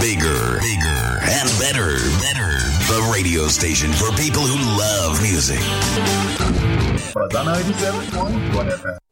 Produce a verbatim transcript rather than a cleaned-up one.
Bigger, bigger, and better, better. The radio station for people who love music. But ninety-seven point one F M.